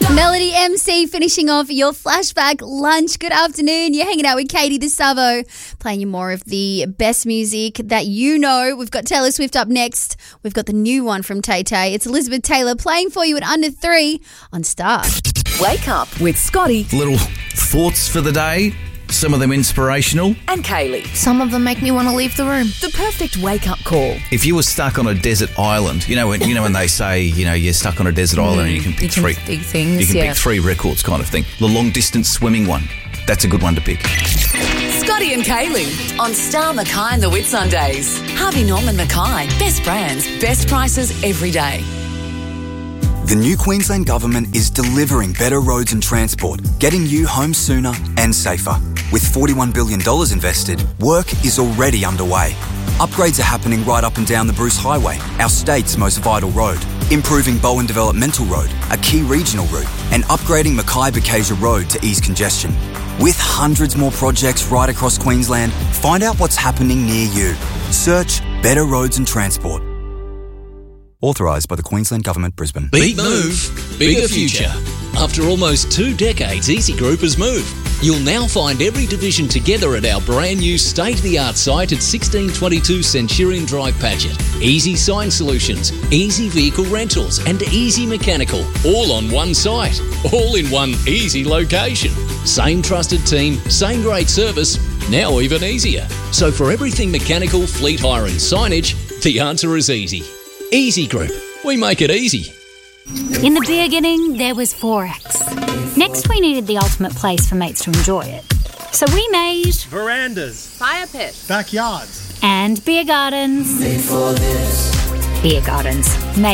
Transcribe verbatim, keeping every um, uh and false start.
Melody M C finishing off your flashback lunch. Good afternoon. You're hanging out with Katie the Savo, playing you more of the best music that you know. We've got Taylor Swift up next. We've got the new one from Tay Tay. It's Elizabeth Taylor playing for you at under three on Star. Wake up with Scotty Little thoughts for the day, some of them inspirational. and Kaylee. Some of them make me want to leave the room. The perfect wake-up call. If you were stuck on a desert island, you know when you know when they say, you know, you're stuck on a desert island and you can pick You can three pick things, you can yeah. pick three records kind of thing. The long distance swimming one. That's a good one to pick. Scotty and Kaylee on Star Mackay and the Whitsundays. Harvey Norman Mackay. Best brands, best prices every day. The new Queensland Government is delivering better roads and transport, getting you home sooner and safer. With forty-one billion dollars invested, work is already underway. Upgrades are happening right up and down the Bruce Highway, our state's most vital road. Improving Bowen Developmental Road, a key regional route, and upgrading Mackay-Bacasia Road to ease congestion. With hundreds more projects right across Queensland, find out what's happening near you. Search Better Roads and Transport. Authorised by the Queensland Government, Brisbane. Big move, bigger future. After almost two decades, Easy Group has moved. You'll now find every division together at our brand new state-of-the-art site at sixteen twenty-two Centurion Drive, Paget. Easy Sign Solutions, Easy Vehicle Rentals and Easy Mechanical, all on one site, all in one easy location. Same trusted team, same great service, now even easier. So for everything mechanical, fleet hire and signage, the answer is easy. Easy Group. We make it easy. In the beginning, there was Forex. Next, we needed the ultimate place for mates to enjoy it. So we made... Verandas. Fire pit. Backyards. And beer gardens. Made for this. Beer gardens. Made